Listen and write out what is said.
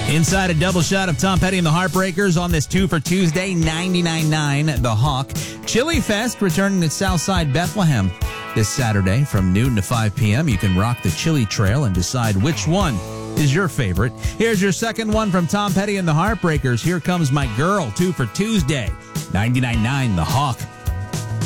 Inside a double shot of Tom Petty and the Heartbreakers on this 2 for Tuesday, 99.9 The Hawk. Chili Fest returning to Southside Bethlehem this Saturday from noon to 5 p.m. You can rock the Chili Trail and decide which one is your favorite. Here's your second one from Tom Petty and the Heartbreakers. Here Comes My Girl, 2 for Tuesday, 99.9 The Hawk.